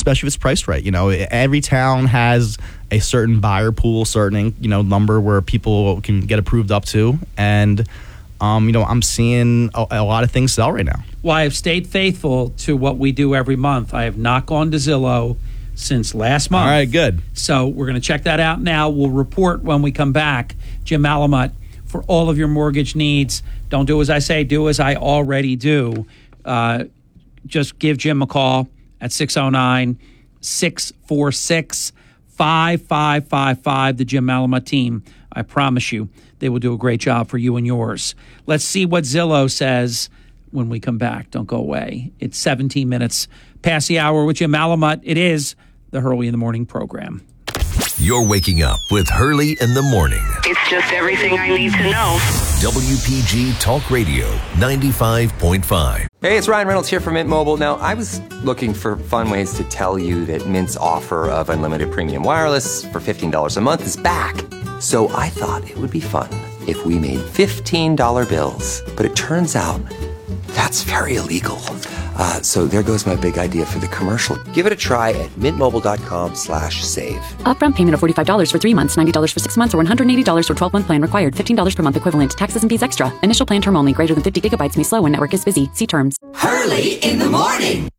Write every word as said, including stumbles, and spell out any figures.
especially if it's priced right. You know, every town has a certain buyer pool, certain, you know, number where people can get approved up to. And, um, you know, I'm seeing a, a lot of things sell right now. Well, I have stayed faithful to what we do every month. I have not gone to Zillow since last month. All right, good. So we're going to check that out now. We'll report when we come back. Jim Malamut, for all of your mortgage needs, don't do as I say, do as I already do. Uh, just give Jim a call at six oh nine, six four six, five five five five, the Jim Malamut team. I promise you, they will do a great job for you and yours. Let's see what Zillow says when we come back. Don't go away. It's seventeen minutes past the hour with Jim Malamut. It is the Hurley in the Morning program. You're waking up with Hurley in the Morning. It's just everything I need to know. W P G Talk Radio ninety-five point five. Hey, it's Ryan Reynolds here from Mint Mobile. Now, I was looking for fun ways to tell you that Mint's offer of unlimited premium wireless for fifteen dollars a month is back. So I thought it would be fun if we made fifteen dollar bills. But it turns out that's very illegal. Uh, so there goes my big idea for the commercial. Give it a try at mintmobile.com slash save. Upfront payment of forty-five dollars for three months, ninety dollars for six months, or one hundred eighty dollars for twelve-month plan required. fifteen dollars per month equivalent. Taxes and fees extra. Initial plan term only. Greater than fifty gigabytes may slow when network is busy. See terms. Hurley in the Morning.